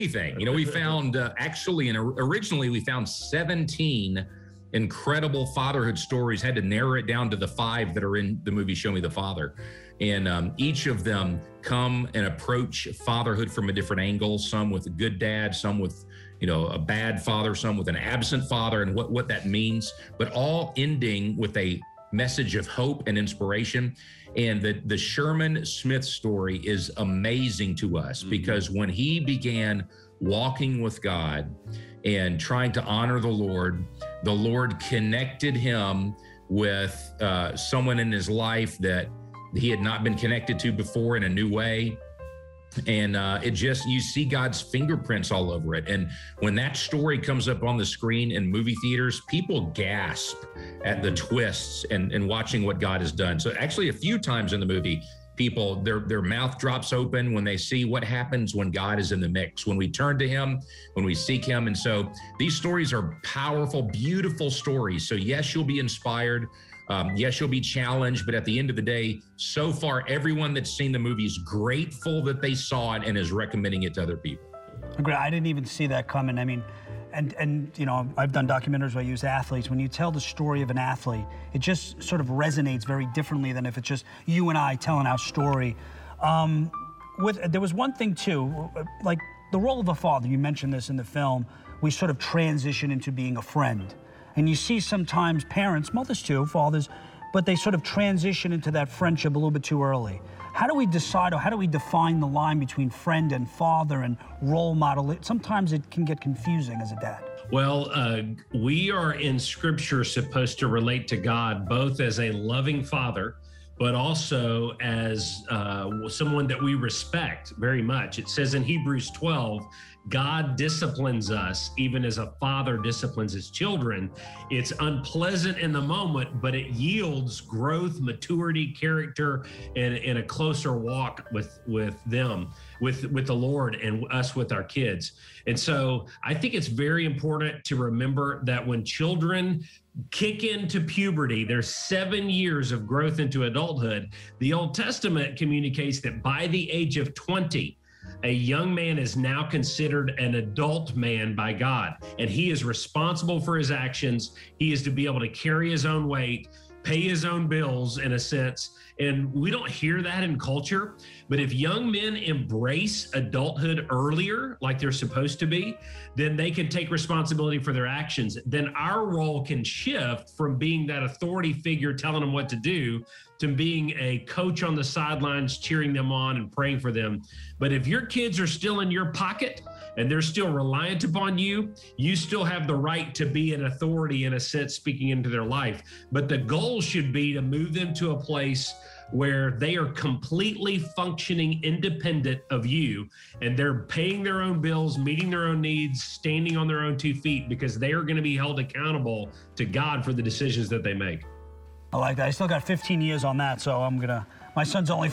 anything. We found actually, and originally we found 17 incredible fatherhood stories. Had to narrow it down to the 5 that are in the movie Show Me the Father. And each of them come and approach fatherhood from a different angle, some with a good dad, some with, a bad father, some with an absent father, and what that means, but all ending with a message of hope and inspiration. And the Sherman Smith story is amazing to us because when he began walking with God and trying to honor the Lord connected him with someone in his life that he had not been connected to before in a new way. And you see God's fingerprints all over it. And when that story comes up on the screen in movie theaters, people gasp at the twists and watching what God has done. So actually a few times in the movie, people, their mouth drops open when they see what happens when God is in the mix, when we turn to him, when we seek him. And so these stories are powerful, beautiful stories. So yes, you'll be inspired. Yes, you'll be challenged, but at the end of the day, so far, everyone that's seen the movie is grateful that they saw it and is recommending it to other people. Agree. I didn't even see that coming. I mean, and I've done documentaries where I use athletes. When you tell the story of an athlete, it just sort of resonates very differently than if it's just you and I telling our story. There was one thing too, like the role of a father. You mentioned this in the film. We sort of transition into being a friend. And you see sometimes parents, mothers too, fathers, but they sort of transition into that friendship a little bit too early. How do we decide, or how do we define the line between friend and father and role model? Sometimes it can get confusing as a dad. Well, we are in Scripture supposed to relate to God both as a loving father, but also as someone that we respect very much. It says in Hebrews 12, God disciplines us even as a father disciplines his children. It's unpleasant in the moment, but it yields growth, maturity, character, and a closer walk with them, with the Lord, and us with our kids. And so I think it's very important to remember that when children kick into puberty, there's 7 years of growth into adulthood. The Old Testament communicates that by the age of 20, a young man is now considered an adult man by God, and he is responsible for his actions. He is to be able to carry his own weight, pay his own bills in a sense. And we don't hear that in culture. But if young men embrace adulthood earlier, like they're supposed to be, then they can take responsibility for their actions. Then our role can shift from being that authority figure telling them what to do to being a coach on the sidelines, cheering them on and praying for them. But if your kids are still in your pocket and they're still reliant upon you, you still have the right to be an authority in a sense, speaking into their life. But the goal should be to move them to a place where they are completely functioning independent of you, and they're paying their own bills, meeting their own needs, standing on their own 2 feet, because they are going to be held accountable to God for the decisions that they make. I like that. I still got 15 years on that, so my son's only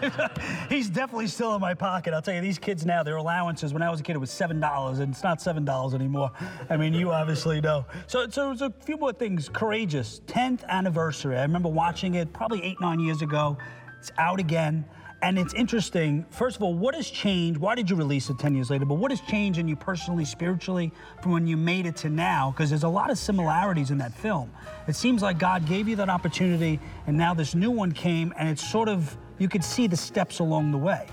5. He's definitely still in my pocket. I'll tell you, these kids now, their allowances, when I was a kid, it was $7, and it's not $7 anymore. I mean, you obviously know. So there's a few more things. Courageous, 10th anniversary. I remember watching it probably 8-9 years ago. It's out again. And it's interesting. First of all, what has changed? Why did you release it 10 years later? But what has changed in you personally, spiritually, from when you made it to now? Because there's a lot of similarities in that film. It seems like God gave you that opportunity, and now this new one came, and it's sort of, you could see the steps along the way.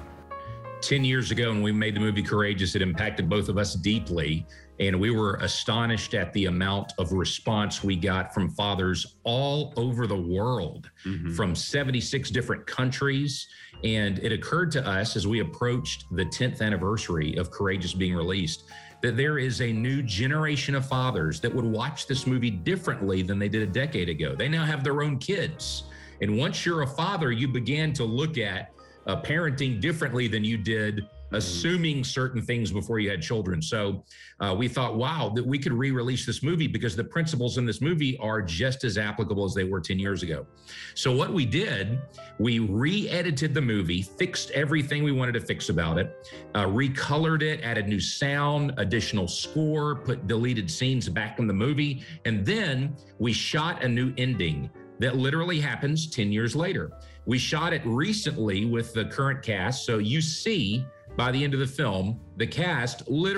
10 years ago, when we made the movie Courageous, it impacted both of us deeply. And we were astonished at the amount of response we got from fathers all over the world, from 76 different countries. And it occurred to us as we approached the 10th anniversary of Courageous being released, that there is a new generation of fathers that would watch this movie differently than they did a decade ago. They now have their own kids. And once you're a father, you began to look at parenting differently than you did assuming certain things before you had children. So we thought, wow, that we could re-release this movie because the principles in this movie are just as applicable as they were 10 years ago. So what we did, we re-edited the movie, fixed everything we wanted to fix about it, recolored it, added new sound, additional score, put deleted scenes back in the movie, and then we shot a new ending that literally happens 10 years later. We shot it recently with the current cast, so you see by the end of the film, the cast literally